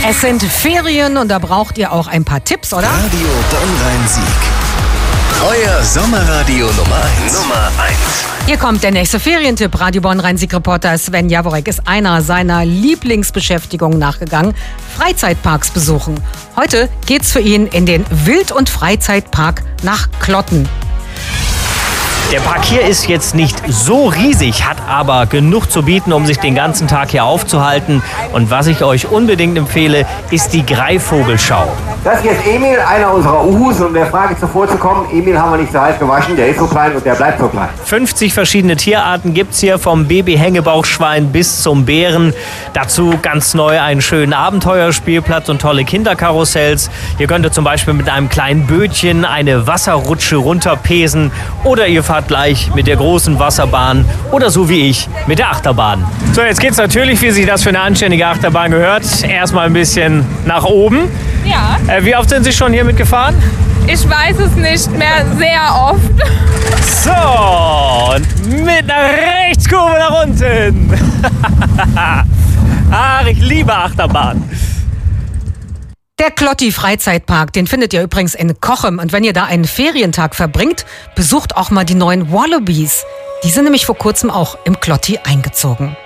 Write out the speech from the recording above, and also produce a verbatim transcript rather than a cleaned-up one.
Es sind Ferien und da braucht ihr auch ein paar Tipps, oder? Radio Bonn-Rhein-Sieg. Euer Sommerradio Nummer eins. Nummer eins. Hier kommt der nächste Ferientipp. Radio Bonn-Rhein-Sieg-Reporter Sven Jaworek ist einer seiner Lieblingsbeschäftigungen nachgegangen: Freizeitparks besuchen. Heute geht's für ihn in den Wild- und Freizeitpark nach Klotten. Der Park hier ist jetzt nicht so riesig, hat aber genug zu bieten, um sich den ganzen Tag hier aufzuhalten. Und was ich euch unbedingt empfehle, ist die Greifvogelschau. Das hier ist Emil, einer unserer Uhus, um der Frage zuvorzukommen. Emil haben wir nicht so heiß gewaschen, der ist so klein und der bleibt so klein. fünfzig verschiedene Tierarten gibt's hier, vom Baby-Hängebauchschwein bis zum Bären. Dazu ganz neu einen schönen Abenteuerspielplatz und tolle Kinderkarussells. Hier könnt ihr zum Beispiel mit einem kleinen Bötchen eine Wasserrutsche runterpesen oder ihr fahrt gleich mit der großen Wasserbahn oder so wie ich mit der Achterbahn. So, jetzt geht's natürlich, wie sich das für eine anständige Achterbahn gehört, erstmal ein bisschen nach oben. Ja. Äh, wie oft sind Sie schon hier mitgefahren? Ich weiß es nicht mehr, sehr oft. So, und mit einer Rechtskurve nach unten. Ach, ich liebe Achterbahn. Der Klotti-Freizeitpark, den findet ihr übrigens in Cochem. Und wenn ihr da einen Ferientag verbringt, besucht auch mal die neuen Wallabies. Die sind nämlich vor kurzem auch im Klotti eingezogen.